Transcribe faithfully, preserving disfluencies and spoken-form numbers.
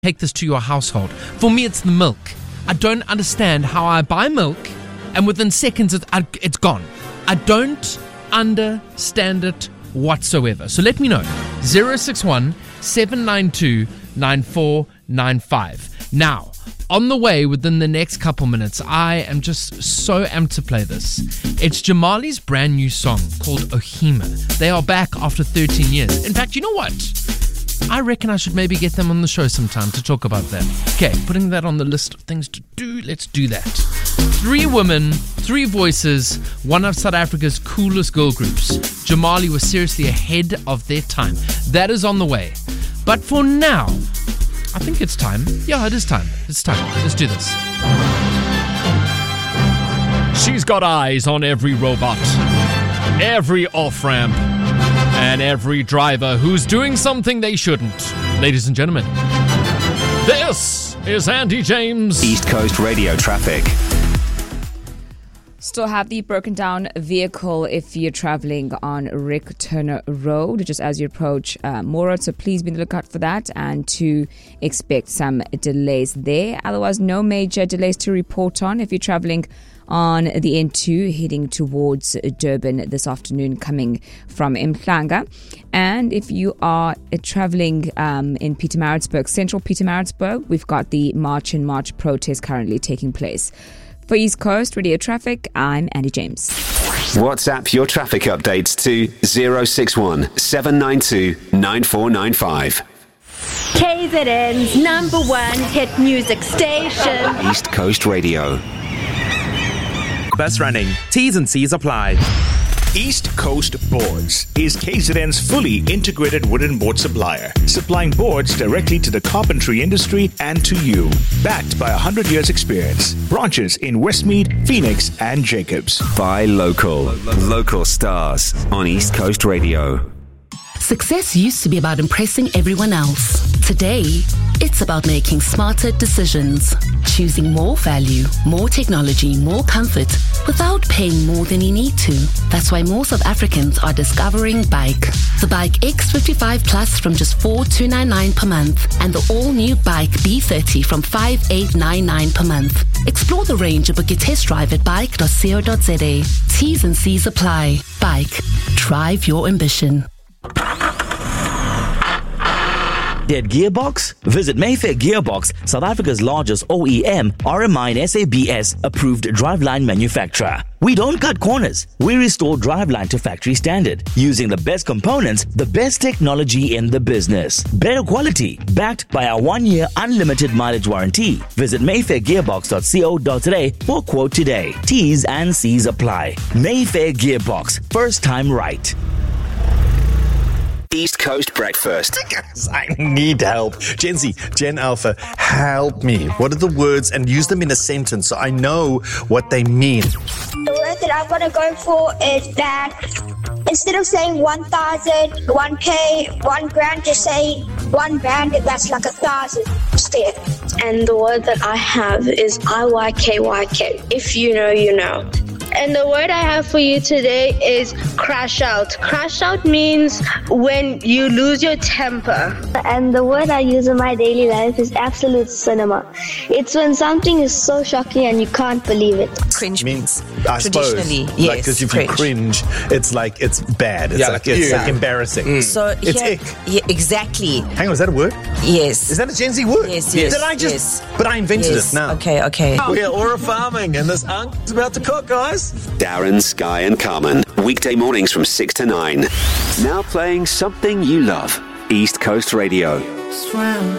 take this to your household. For me, it's the milk. I don't understand how I buy milk and within seconds it, I, it's gone. I don't understand it whatsoever. So let me know. zero six one, seven nine two, nine four nine five. Now, on the way within the next couple minutes, I am just so amped to play this. It's Jamali's brand new song called Ohima. They are back after thirteen years. In fact, you know what? I reckon I should maybe get them on the show sometime to talk about that. Okay, putting that on the list of things to do, let's do that. Three women, three voices, one of South Africa's coolest girl groups. Jamali was seriously ahead of their time. That is on the way. But for now, I think it's time. Yeah, it is time. It's time. Let's do this. She's got eyes on every robot, every off-ramp, and every driver who's doing something they shouldn't. Ladies and gentlemen, this is Andy James. East Coast Radio Traffic. Still have the broken down vehicle if you're traveling on Rick Turner Road, just as you approach uh, Mora. So please be on the lookout for that and to expect some delays there. Otherwise, no major delays to report on if you're traveling on the N two heading towards Durban this afternoon coming from Mhlanga. And if you are uh, traveling um, in Pietermaritzburg, central Pietermaritzburg, we've got the March and March protest currently taking place. For East Coast Radio Traffic, I'm Andy James. WhatsApp your traffic updates to zero six one, seven nine two, nine four nine five. K Z N's number one hit music station. East Coast Radio. Bus running. T's and C's apply. East Coast Boards is K Z N's fully integrated wooden board supplier, supplying boards directly to the carpentry industry and to you. Backed by one hundred years experience. Branches in Westmead, Phoenix, and Jacobs. Buy local. Local stars on East Coast Radio. Success used to be about impressing everyone else. Today, it's about making smarter decisions. Choosing more value, more technology, more comfort without paying more than you need to. That's why more South Africans are discovering Bike. The Bike X fifty-five Plus from just four thousand two hundred ninety-nine per month and the all-new Bike B thirty from five thousand eight hundred ninety-nine per month. Explore the range and book your test drive at bike dot co dot za. T's and C's apply. Bike. Drive your ambition. Dead Gearbox? Visit Mayfair Gearbox, South Africa's largest O E M, R M I and S A B S approved driveline manufacturer. We don't cut corners. We restore driveline to factory standard using the best components, the best technology in the business. Better quality, backed by our one-year unlimited mileage warranty. Visit mayfair gearbox dot co dot za for quote today. T's and C's apply. Mayfair Gearbox, first time right. East Coast Breakfast. I need help. Gen Z, Gen Alpha, help me. What are the words, and use them in a sentence so I know what they mean. The word that I'm going to go for is that instead of saying one thousand, one K, one grand, just say one band, that's like a thousand instead. And the word that I have is I Y K Y K. If you know, you know. And the word I have for you today is crash out. Crash out means when you lose your temper. And the word I use in my daily life is absolute cinema. It's when something is so shocking and you can't believe it. Cringe means, I suppose, yes, like, because if cringe. you cringe, it's like it's bad. It's Yeah, like it's yeah. like embarrassing. Mm. So it's here, ick. Yeah, exactly. Hang on, is that a word? Yes. Is that a Gen Z word? Yes, yes. Did I just? Yes. But I invented yes. it now. Okay, okay. We're at Aura Farming, and this unc's about to cook, guys. Darren, Sky, and Carmen. Weekday mornings from six to nine. Now playing something you love. East Coast Radio. Swam